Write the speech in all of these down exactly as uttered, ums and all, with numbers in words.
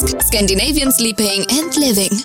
Scandinavian Sleeping and Living.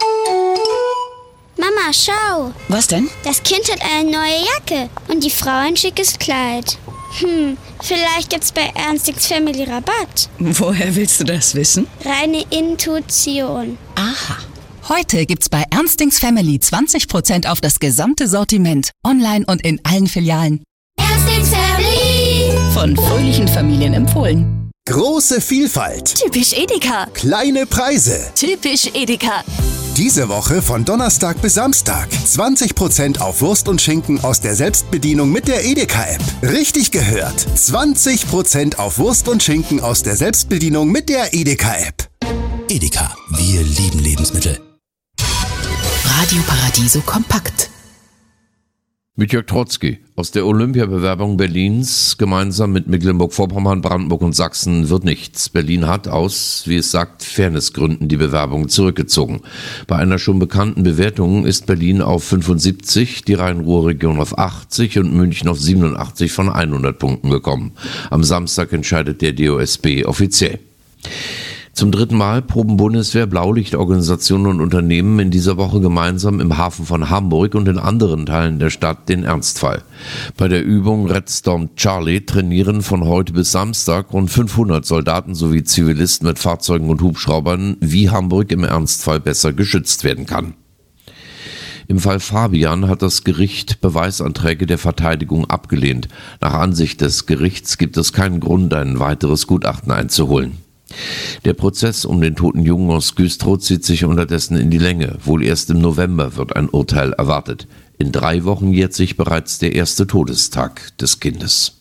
Mama, schau. Was denn? Das Kind hat eine neue Jacke und die Frau ein schickes Kleid. Hm, vielleicht gibt's bei Ernstings Family Rabatt. Woher willst du das wissen? Reine Intuition. Aha. Heute gibt's bei Ernstings Family zwanzig Prozent auf das gesamte Sortiment. Online und in allen Filialen. Ernstings Family. Von fröhlichen Familien empfohlen. Große Vielfalt. Typisch Edeka. Kleine Preise. Typisch Edeka. Diese Woche von Donnerstag bis Samstag. zwanzig Prozent auf Wurst und Schinken aus der Selbstbedienung mit der Edeka-App. Richtig gehört. zwanzig Prozent auf Wurst und Schinken aus der Selbstbedienung mit der Edeka-App. Edeka, wir lieben Lebensmittel. Radio Paradiso Kompakt. Mit Jörg Trotzki aus der Olympiabewerbung Berlins gemeinsam mit Mecklenburg-Vorpommern, Brandenburg und Sachsen wird nichts. Berlin hat aus, wie es sagt, Fairnessgründen die Bewerbung zurückgezogen. Bei einer schon bekannten Bewertung ist Berlin auf fünfundsiebzig, die Rhein-Ruhr-Region auf achtzig und München auf siebenundachtzig von hundert Punkten gekommen. Am Samstag entscheidet der D O S B offiziell. Zum dritten Mal proben Bundeswehr, Blaulichtorganisationen und Unternehmen in dieser Woche gemeinsam im Hafen von Hamburg und in anderen Teilen der Stadt den Ernstfall. Bei der Übung Red Storm Charlie trainieren von heute bis Samstag rund fünfhundert Soldaten sowie Zivilisten mit Fahrzeugen und Hubschraubern, wie Hamburg im Ernstfall besser geschützt werden kann. Im Fall Fabian hat das Gericht Beweisanträge der Verteidigung abgelehnt. Nach Ansicht des Gerichts gibt es keinen Grund, ein weiteres Gutachten einzuholen. Der Prozess um den toten Jungen aus Güstrow zieht sich unterdessen in die Länge. Wohl erst im November wird ein Urteil erwartet. In drei Wochen jährt sich bereits der erste Todestag des Kindes.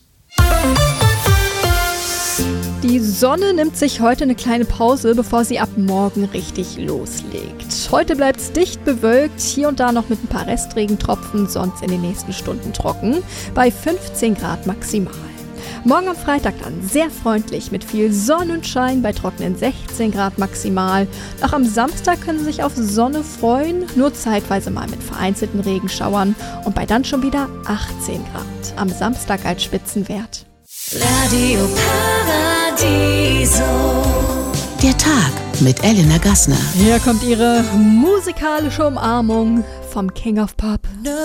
Die Sonne nimmt sich heute eine kleine Pause, bevor sie ab morgen richtig loslegt. Heute bleibt es dicht bewölkt, hier und da noch mit ein paar Restregentropfen, sonst in den nächsten Stunden trocken, bei fünfzehn Grad maximal. Morgen am Freitag dann sehr freundlich mit viel Sonnenschein bei trockenen sechzehn Grad maximal. Auch am Samstag können Sie sich auf Sonne freuen, nur zeitweise mal mit vereinzelten Regenschauern und bei dann schon wieder achtzehn Grad. Am Samstag als Spitzenwert. Radio Paradiso. Der Tag mit Elena Gassner. Hier kommt Ihre musikalische Umarmung vom King of Pop.